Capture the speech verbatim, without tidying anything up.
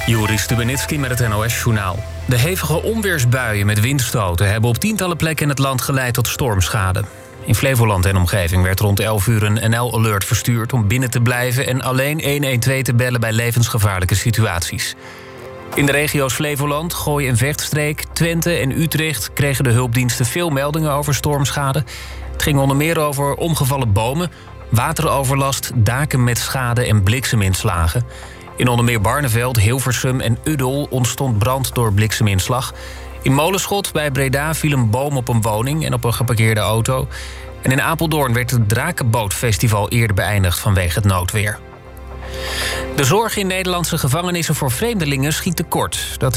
Joris Stubenitski met het N O S-journaal. De hevige onweersbuien met windstoten hebben op tientallen plekken in het land geleid tot stormschade. In Flevoland en omgeving werd rond elf uur een N L-alert verstuurd om binnen te blijven en alleen honderdtwaalf te bellen bij levensgevaarlijke situaties. In de regio's Flevoland, Gooi en Vechtstreek, Twente en Utrecht kregen de hulpdiensten veel meldingen over stormschade. Het ging onder meer over omgevallen bomen, wateroverlast, daken met schade en blikseminslagen. In onder meer Barneveld, Hilversum en Uddel ontstond brand door blikseminslag. In Molenschot bij Breda viel een boom op een woning en op een geparkeerde auto. En in Apeldoorn werd het Drakenbootfestival eerder beëindigd vanwege het noodweer. De zorg in Nederlandse gevangenissen voor vreemdelingen schiet tekort. Dat